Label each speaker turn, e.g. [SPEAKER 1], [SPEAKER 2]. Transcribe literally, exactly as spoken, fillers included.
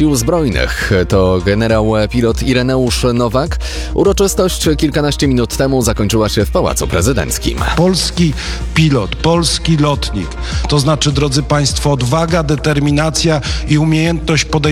[SPEAKER 1] Sił Zbrojnych. To generał pilot Ireneusz Nowak. Uroczystość kilkanaście minut temu zakończyła się w Pałacu Prezydenckim.
[SPEAKER 2] Polski pilot, polski lotnik, to znaczy, drodzy Państwo, odwaga, determinacja i umiejętność podejścia